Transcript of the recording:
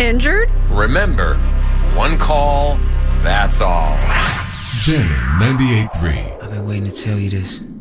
injured? Remember, one call, that's all. Jammin' 98.3. I've been waiting to tell you this.